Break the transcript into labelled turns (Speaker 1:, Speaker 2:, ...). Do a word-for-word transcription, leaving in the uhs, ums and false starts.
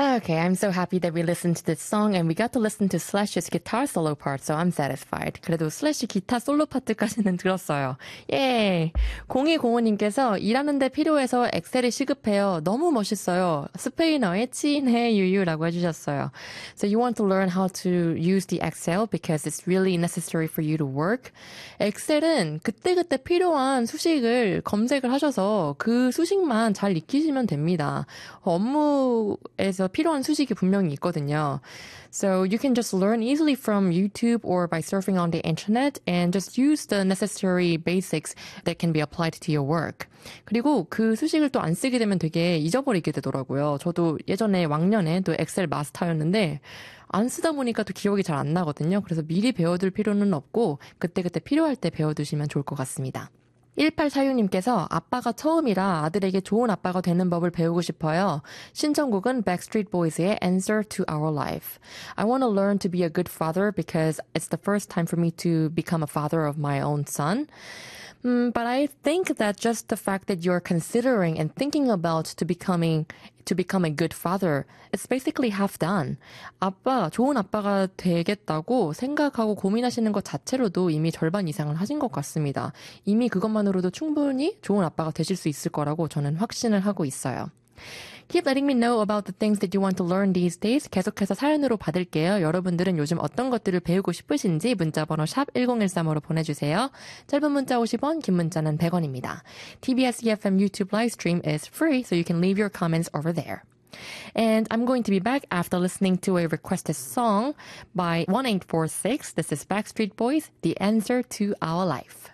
Speaker 1: Okay, I'm so happy that we listened to this song and we got to listen to Slash's guitar solo part, so I'm satisfied. 그래도 슬래시 기타 솔로 파트까지는 들었어요. 예! 공이공오님께서 일하는데 필요해서 엑셀이 시급해요. 너무 멋있어요. 스페인어에 치인해 유유라고 해주셨어요. So you want to learn how to use the Excel because it's really necessary for you to work. 엑셀은 그때그때 필요한 수식을 검색을 하셔서 그 수식만 잘 익히시면 됩니다. 업무에서 필요한 수식이 분명히 있거든요. So you can just learn easily from YouTube or by surfing on the internet and just use the necessary basics that can be applied to your work. 그리고 그 수식을 또 안 쓰게 되면 되게 잊어버리게 되더라고요. 저도 예전에 왕년에 또 엑셀 마스터였는데 안 쓰다 보니까 또 기억이 잘 안 나거든요. 그래서 미리 배워둘 필요는 없고 그때그때 필요할 때 배워두시면 좋을 것 같습니다. 일팔사육님께서 아빠가 처음이라 아들에게 좋은 아빠가 되는 법을 배우고 싶어요. 신청곡은 Backstreet Boys의 Answer to Our Life. I want to learn to be a good father because it's the first time for me to become a father of my own son. Mm, but I think that just the fact that you're considering and thinking about to becoming to become a good father, it's basically half done. 아빠, 좋은 아빠가 되겠다고 생각하고 고민하시는 것 자체로도 이미 절반 이상을 하신 것 같습니다. 이미 그것만으로도 충분히 좋은 아빠가 되실 수 있을 거라고 저는 확신을 하고 있어요. Keep letting me know about the things that you want to learn these days. 계속해서 사연으로 받을게요. 여러분들은 요즘 어떤 것들을 배우고 싶으신지 문자번호 샵 일공일삼으로 보내주세요. 짧은 문자 오십 원, 긴 문자는 백 원입니다. 티비에스 이에프엠 YouTube live stream is free, so you can leave your comments over there. And I'm going to be back after listening to a requested song by one eight four six. This is Backstreet Boys, The Answer to Our Life.